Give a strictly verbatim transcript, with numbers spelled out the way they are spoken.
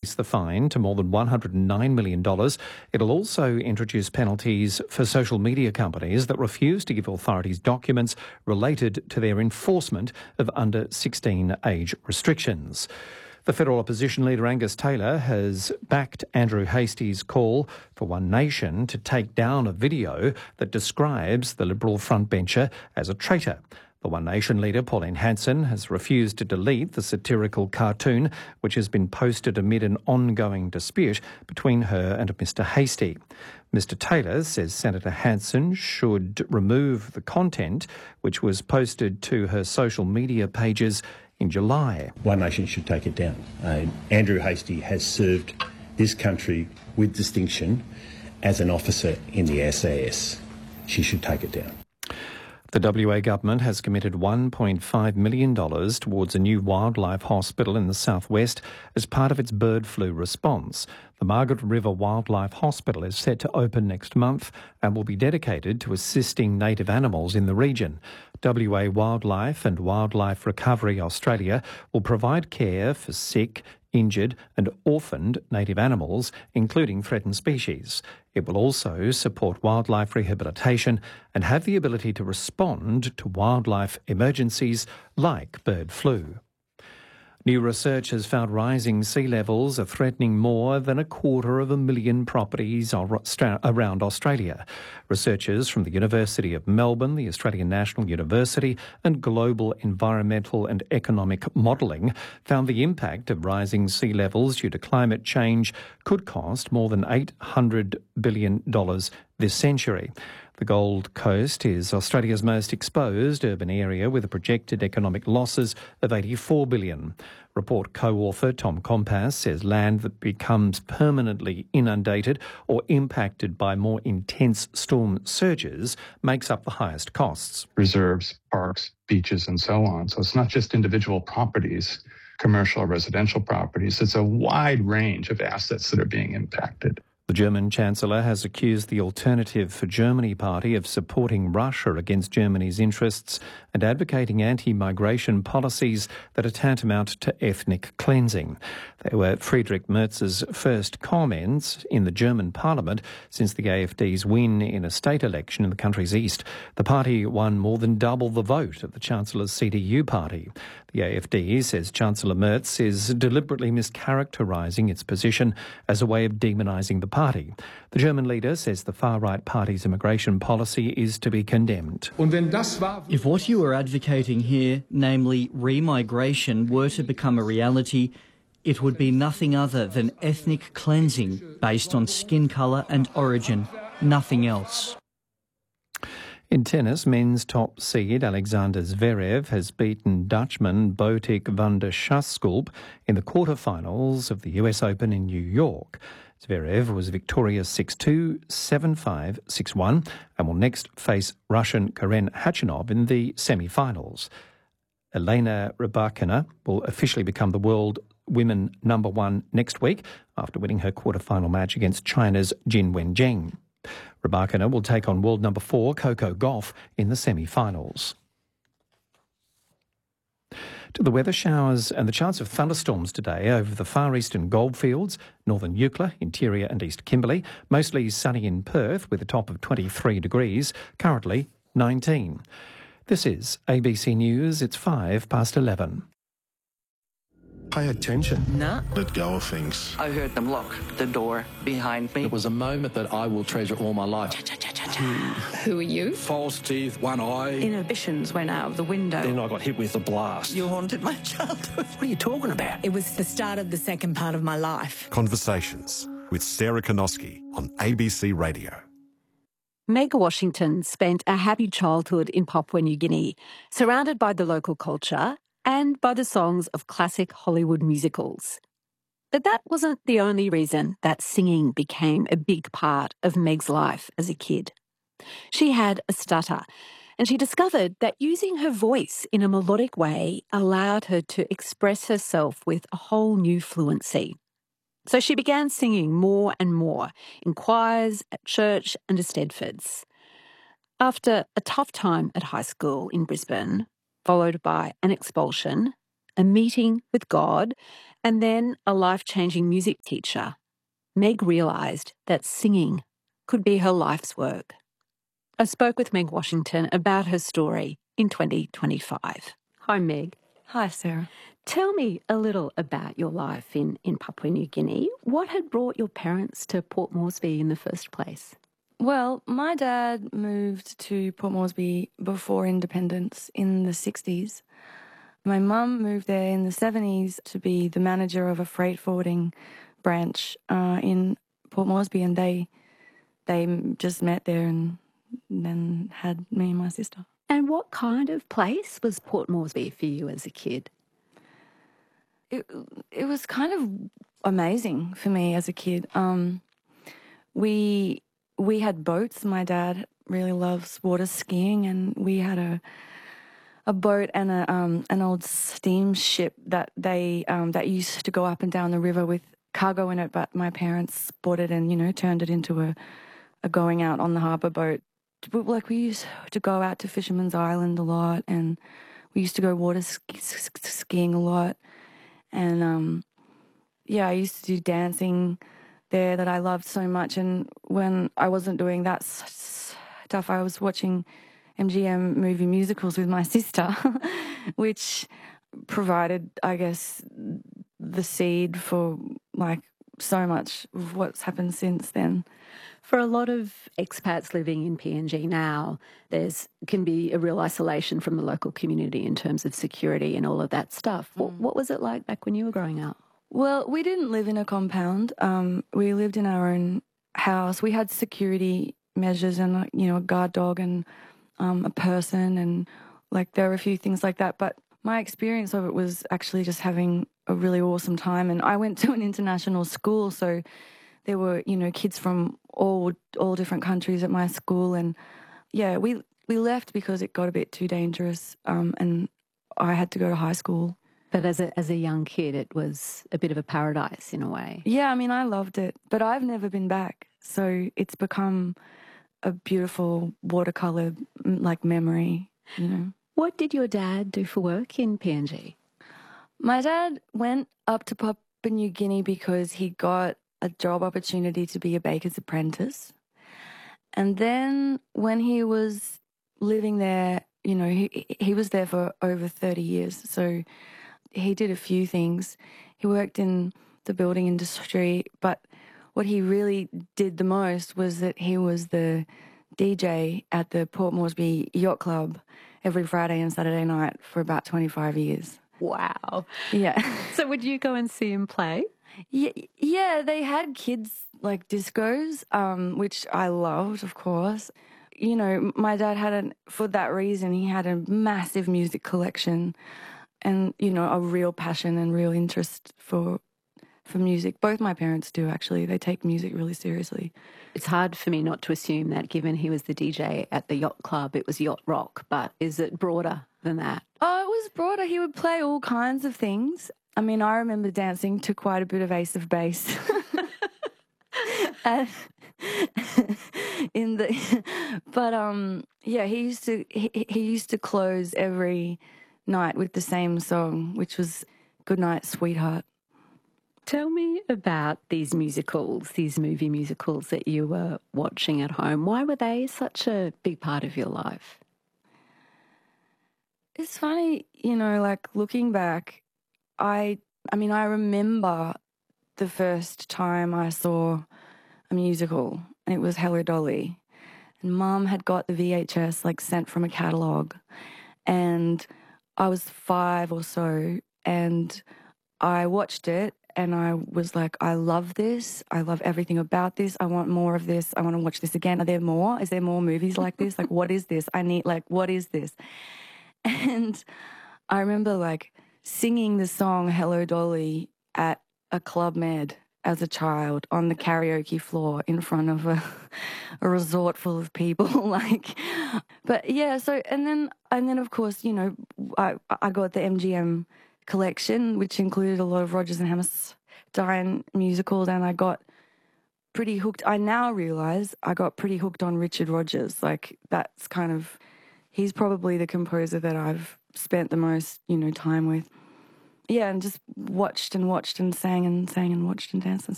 the fine to more than one hundred nine million dollars. It'll also introduce penalties for social media companies that refuse to give authorities documents related to their enforcement of under sixteen age restrictions. The federal opposition leader Angus Taylor has backed Andrew Hastie's call for One Nation to take down a video that describes the Liberal frontbencher as a traitor. The One Nation leader, Pauline Hanson, has refused to delete the satirical cartoon, which has been posted amid an ongoing dispute between her and Mr Hastie. Mr Taylor says Senator Hanson should remove the content, which was posted to her social media pages in July. One Nation should take it down. Uh, Andrew Hastie has served this country with distinction as an officer in the S A S. She should take it down. The W A government has committed one point five million dollars towards a new wildlife hospital in the southwest as part of its bird flu response. The Margaret River Wildlife Hospital is set to open next month and will be dedicated to assisting native animals in the region. W A Wildlife and Wildlife Recovery Australia will provide care for sick, injured and orphaned native animals, including threatened species. It will also support wildlife rehabilitation and have the ability to respond to wildlife emergencies like bird flu. New research has found rising sea levels are threatening more than a quarter of a million properties around Australia. Researchers from the University of Melbourne, the Australian National University and Global Environmental and Economic Modelling found the impact of rising sea levels due to climate change could cost more than eight hundred billion dollars this century. The Gold Coast is Australia's most exposed urban area with projected economic losses of eighty-four billion dollars. Report co-author Tom Compass says land that becomes permanently inundated or impacted by more intense storm surges makes up the highest costs. Reserves, parks, beaches and so on. So it's not just individual properties, commercial or residential properties. It's a wide range of assets that are being impacted. The German Chancellor has accused the Alternative for Germany party of supporting Russia against Germany's interests and advocating anti-migration policies that are tantamount to ethnic cleansing. They were Friedrich Merz's first comments in the German parliament since the A F D's win in a state election in the country's east. The party won more than double the vote of the Chancellor's C D U party. The A F D says Chancellor Merz is deliberately mischaracterising its position as a way of demonising the party. The German leader says the far-right party's immigration policy is to be condemned. If what you are advocating here, namely remigration, were to become a reality, it would be nothing other than ethnic cleansing based on skin colour and origin, nothing else. In tennis, men's top seed Alexander Zverev has beaten Dutchman Botic van der Schaaskulp in the quarterfinals of the U S Open in New York. Zverev was victorious six two, seven five, six one and will next face Russian Karen Khachanov in the semi-finals. Elena Rybakina will officially become the world women number one next week after winning her quarterfinal match against China's Jin Wenjing. Rybakina will take on world number four Coco Gauff in the semi-finals. To the weather, showers and the chance of thunderstorms today over the far eastern goldfields, northern Eucla, interior and east Kimberley. Mostly sunny in Perth with a top of twenty-three degrees, currently nineteen. This is A B C News. It's five past eleven. Pay attention. Nah. Let go of things. I heard them lock the door behind me. It was a moment that I will treasure all my life. Who are you? False teeth, one eye. Inhibitions went out of the window. Then I got hit with a blast. You haunted my childhood. What are you talking about? It was the start of the second part of my life. Conversations with Sarah Konoski on A B C Radio. Meg Washington spent a happy childhood in Papua New Guinea, surrounded by the local culture and by the songs of classic Hollywood musicals. But that wasn't the only reason that singing became a big part of Meg's life as a kid. She had a stutter, and she discovered that using her voice in a melodic way allowed her to express herself with a whole new fluency. So she began singing more and more in choirs, at church and Eisteddfods. After a tough time at high school in Brisbane, followed by an expulsion, a meeting with God, and then a life-changing music teacher, Meg realised that singing could be her life's work. I spoke with Meg Washington about her story in twenty twenty-five. Hi, Meg. Hi, Sarah. Tell me a little about your life in, in Papua New Guinea. What had brought your parents to Port Moresby in the first place? Well, my dad moved to Port Moresby before independence in the sixties. My mum moved there in the seventies to be the manager of a freight forwarding branch uh, in Port Moresby, and they they just met there and then had me and my sister. And what kind of place was Port Moresby for you as a kid? It, it was kind of amazing for me as a kid. Um, we we had boats. My dad really loves water skiing, and we had a a boat and a um, an old steamship that they um, that used to go up and down the river with cargo in it. But my parents bought it and you know turned it into a a going out on the harbour boat. Like we used to go out to Fisherman's Island a lot, and we used to go water ski- skiing a lot. And, um, yeah, I used to do dancing there that I loved so much. And when I wasn't doing that stuff, I was watching M G M movie musicals with my sister, which provided, I guess, the seed for, like, so much of what's happened since then. For a lot of expats living in P N G now, there's can be a real isolation from the local community in terms of security and all of that stuff. Mm. What, what was it like back when you were growing up? Well, we didn't live in a compound. Um, we lived in our own house. We had security measures and, you know, a guard dog and um, a person, and, like, there were a few things like that. But my experience of it was actually just having a really awesome time. And I went to an international school, so there were, you know, kids from all all different countries at my school, and yeah, we we left because it got a bit too dangerous, um, and I had to go to high school. But as a as a young kid, it was a bit of a paradise in a way. Yeah, I mean, I loved it, but I've never been back, so it's become a beautiful watercolor like memory, you know. What did your dad do for work in P N G? My dad went up to Papua New Guinea because he got a job opportunity to be a baker's apprentice. And then when he was living there, you know, he he was there for over thirty years. So he did a few things. He worked in the building industry, but what he really did the most was that he was the D J at the Port Moresby Yacht Club every Friday and Saturday night for about twenty-five years. Wow. Yeah. So would you go and see him play? Yeah, yeah, they had kids like discos, um, which I loved, of course. You know, my dad had a, for that reason, he had a massive music collection and, you know, a real passion and real interest for for music. Both my parents do, actually. They take music really seriously. It's hard for me not to assume that given he was the D J at the yacht club, it was yacht rock, but is it broader than that? Oh, it was broader. He would play all kinds of things. I mean, I remember dancing to quite a bit of Ace of Base. and in the, but um, yeah, he used to he, he used to close every night with the same song, which was "Good Night, Sweetheart." Tell me about these musicals, these movie musicals that you were watching at home. Why were they such a big part of your life? It's funny, you know, like looking back, I, I mean, I remember the first time I saw a musical, and it was Hello Dolly. And Mum had got the V H S, like, sent from a catalogue. And I was five or so, and I watched it, and I was like, I love this. I love everything about this. I want more of this. I want to watch this again. Are there more? Is there more movies like this? Like, what is this? I need, like, what is this? And I remember, like, singing the song Hello Dolly at a Club Med as a child on the karaoke floor in front of a, a resort full of people. like, but yeah, so, and then, and then of course, you know, I, I got the M G M collection, which included a lot of Rodgers and Hammerstein musicals, and I got pretty hooked. I now realise I got pretty hooked on Richard Rodgers. Like, that's kind of, he's probably the composer that I've spent the most, you know, time with. yeah, and just watched and watched and sang and sang and watched and danced and